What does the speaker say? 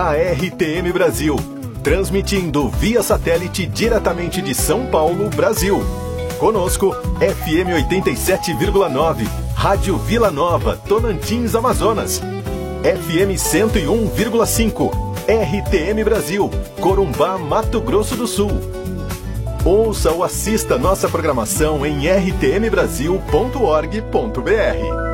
A RTM Brasil, transmitindo via satélite diretamente de São Paulo, Brasil. Conosco, FM 87,9, Rádio Vila Nova, Tocantins, Amazonas. FM 101,5, RTM Brasil, Corumbá, Mato Grosso do Sul. Ouça ou assista nossa programação em rtmbrasil.org.br.